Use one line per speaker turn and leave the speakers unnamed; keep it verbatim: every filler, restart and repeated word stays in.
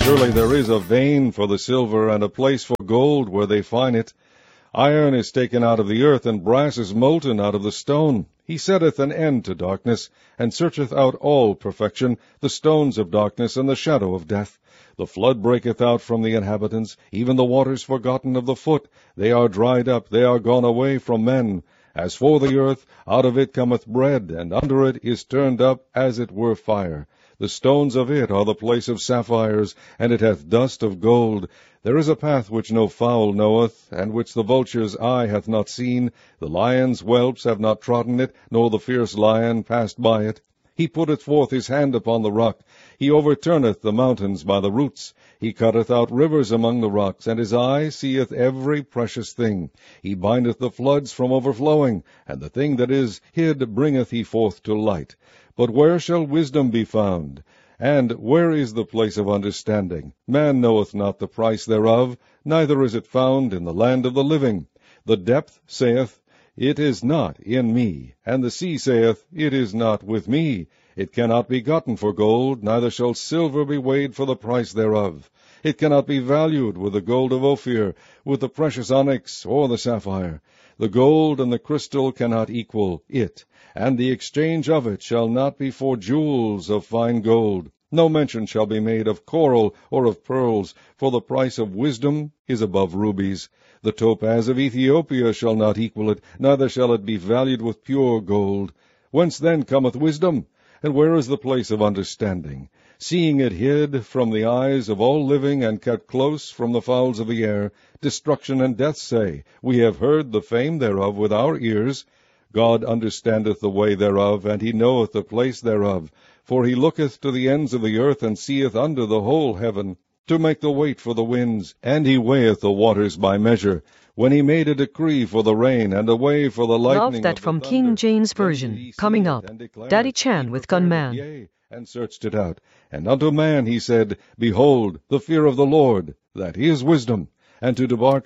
Surely there is a vein for the silver, and a place for gold where they find it. Iron is taken out of the earth, and brass is molten out of the stone. He setteth an end to darkness, and searcheth out all perfection, the stones of darkness and the shadow of death. The flood breaketh out from the inhabitants, even the waters forgotten of the foot. They are dried up, they are gone away from men. As for the earth, out of it cometh bread, and under it is turned up as it were fire. The stones of it are the place of sapphires, and it hath dust of gold. There is a path which no fowl knoweth, and which the vulture's eye hath not seen. The lion's whelps have not trodden it, nor the fierce lion passed by it. He putteth forth his hand upon the rock. He overturneth the mountains by the roots. He cutteth out rivers among the rocks, and his eye seeth every precious thing. He bindeth the floods from overflowing, and the thing that is hid bringeth he forth to light. But where shall wisdom be found? And where is the place of understanding? Man knoweth not the price thereof, neither is it found in the land of the living. The depth saith, It is not in me, and the sea saith, It is not with me. It cannot be gotten for gold, neither shall silver be weighed for the price thereof. It cannot be valued with the gold of Ophir, with the precious onyx, or the sapphire. The gold and the crystal cannot equal it, and the exchange of it shall not be for jewels of fine gold. No mention shall be made of coral or of pearls, for the price of wisdom is above rubies. The topaz of Ethiopia shall not equal it, neither shall it be valued with pure gold. Whence then cometh wisdom? And where is the place of understanding? Seeing it hid from the eyes of all living, and kept close from the fowls of the air, destruction and death say, We have heard the fame thereof with our ears. God understandeth the way thereof, and he knoweth the place thereof. For he looketh to the ends of the earth, and seeth under the whole heaven, to make the weight for the winds, and he weigheth the waters by measure. When he made a decree for the rain, and a way for the lightning.
Love that
of
from
the
King
thunder,
James
then
Version.
did he see
Coming
it,
up,
and declared
Daddy
it.
Chan
He
with
prepared it,
Gunman.
yea, and searched it out. And unto man he said, Behold, the fear of the Lord, that is wisdom, and to depart